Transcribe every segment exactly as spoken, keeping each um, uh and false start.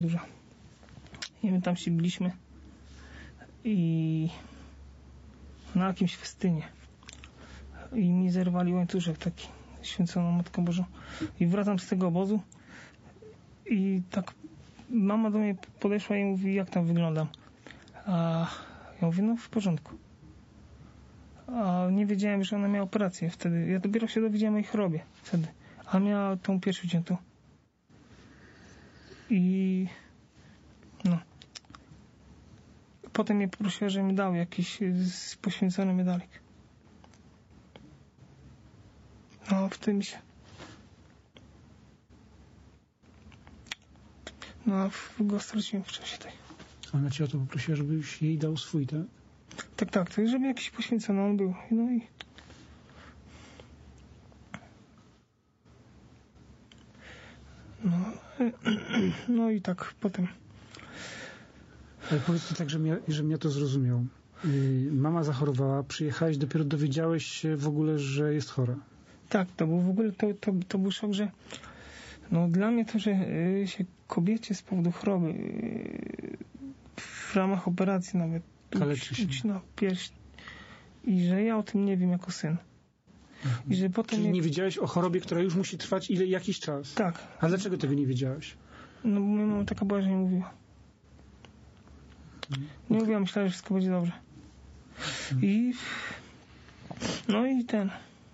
duża. I my tam się biliśmy i na jakimś festynie. I mi zerwali łańcuszek taki, święconą Matką Bożą. I wracam z tego obozu i tak mama do mnie podeszła i mówi, jak tam wyglądam. A ja mówię, no w porządku. A nie wiedziałem, że ona miała operację wtedy. Ja dopiero się dowiedziałem o jej chorobie wtedy. A miała tą pierś uciętą. I no. Potem mnie poprosiła, że mi dał jakiś poświęcony medalik. No, w tym się. No, a go straciłem w czasie tej. Ona cię o to poprosiła, żebyś jej dał swój, tak? Tak, tak, to żeby jakiś poświęcony on był. No i no, no i tak potem. Ale powiedz to tak, żebym ja, żebym ja to zrozumiał. Yy, mama zachorowała, przyjechałeś, dopiero dowiedziałeś się w ogóle, że jest chora. Tak, to był w ogóle, to, to, to był szok, że no dla mnie to, że y, się kobiecie z powodu choroby y, w ramach operacji nawet ucina pierś i że ja o tym nie wiem jako syn. Mhm. I że potem Czyli jak... nie wiedziałeś o chorobie, która już musi trwać ile, jakiś czas? Tak. A dlaczego tego nie wiedziałeś? No bo moja mama taka była, że nie mówiła. Mhm. Nie mówiła, myślała, że wszystko będzie dobrze. Mhm. I no i ten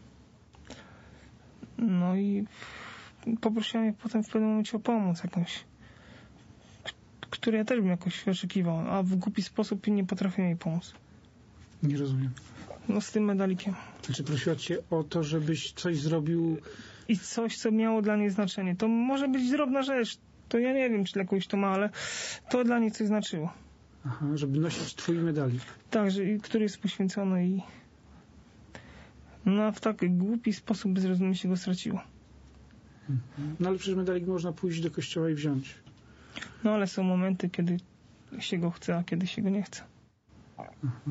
no i poprosiła mnie potem w pewnym momencie o pomoc jakąś, której ja też bym jakoś oczekiwał, a w głupi sposób nie potrafię jej pomóc. Nie rozumiem. No z tym medalikiem. Znaczy prosiła cię o to, żebyś coś zrobił... I coś, co miało dla niej znaczenie. To może być drobna rzecz. To ja nie wiem, czy dla kogoś to ma, ale to dla niej coś znaczyło. Aha, żeby nosić twój medalik. Tak, że, który jest poświęcony i no w tak głupi sposób bez rozumienia się go straciło. Mhm. No ale przecież medalik można pójść do kościoła i wziąć. No ale są momenty, kiedy się go chce, a kiedy się go nie chce. Aha.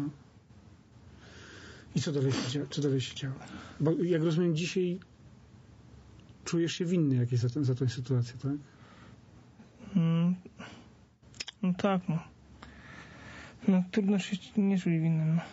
I co dalej się działo? Co dalej się działo? Bo jak rozumiem, dzisiaj czujesz się winny jakieś za, ten, za tę sytuację, tak? Mm, no tak, no. No trudno się nie czuć winnym, no.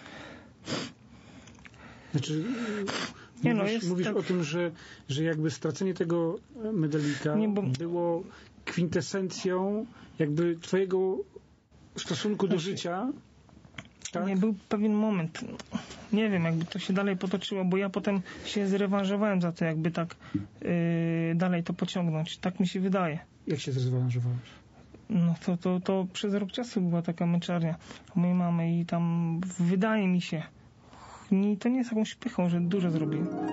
Znaczy, nie, mówisz, no jest mówisz tak... o tym, że, że jakby stracenie tego medalika nie, bo... było kwintesencją jakby twojego stosunku do życia. Tak? Nie, był pewien moment, nie wiem, jakby to się dalej potoczyło, bo ja potem się zrewanżowałem za to, jakby tak yy, dalej to pociągnąć. Tak mi się wydaje. Jak się zrewanżowałeś? No to, to, to przez rok czasu była taka męczarnia u mojej mamy i tam wydaje mi się, to nie jest jakąś pychą, że dużo zrobiłem.